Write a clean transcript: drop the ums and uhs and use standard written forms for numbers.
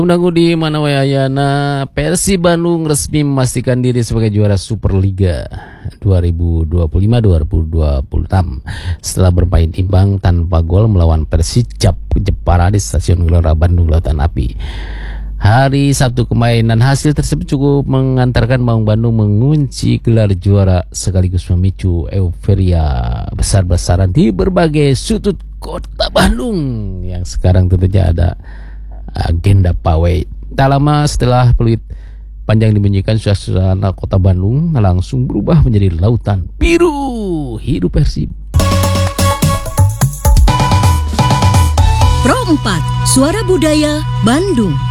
Undang di Manawayana, Persib Bandung resmi memastikan diri sebagai juara Superliga 2025-2026 setelah bermain imbang tanpa gol melawan Persijap Jepara di Stasiun Gelora Bandung Lautan Api hari Sabtu kemarin, dan hasil tersebut cukup mengantarkan Maung Bandung mengunci gelar juara sekaligus memicu euforia besar-besaran di berbagai sudut kota Bandung yang sekarang tentunya ada agenda pawai. Tak lama setelah peluit panjang dibunyikan, suasana kota Bandung langsung berubah menjadi lautan biru. Hidup Persib. Pro 4 Suara Budaya Bandung.